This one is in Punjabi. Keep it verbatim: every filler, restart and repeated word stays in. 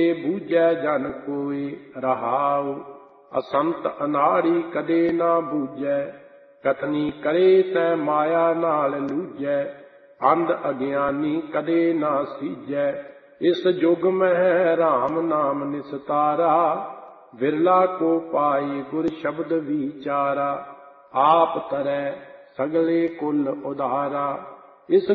ਬੂਝੈ ਜਨ ਕੋਇ ਰਹਾਉ। ਅਸੰਤ ਅਨਾੜੀ ਕਦੇ ਨਾ ਬੂਝੈ, ਕਥਨੀ ਕਰੇ ਤੈ ਮਾਇਆ ਨਾਲ ਲੂਝੈ। ਅੰਧ ਅਗਿਆਨੀ ਕਦੇ ਨਾ ਸੀਝੈ, ਇਸ ਜੁਗ ਮਹਿ ਰਾਮ ਨਾਮ ਨਿਸਤਾਰਾ। ਵਿਰਲਾ ਕੋ ਪਾਈ ਗੁਰ ਸ਼ਬਦ ਵਿਚਾਰਾ, ਆਪ ਤਰੈ ਸਗਲੇ ਕੁਲ ਉਧਾਰਾ। ਇਸ